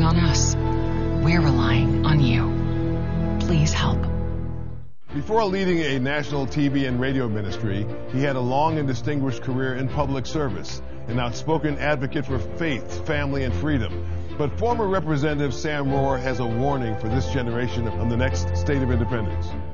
relying on us. We're relying on you. Please help. Before leading a national TV and radio ministry, he had a long and distinguished career in public service, an outspoken advocate for faith, family, and freedom. But former Representative Sam Rohrer has a warning for this generation on the next State of Independence.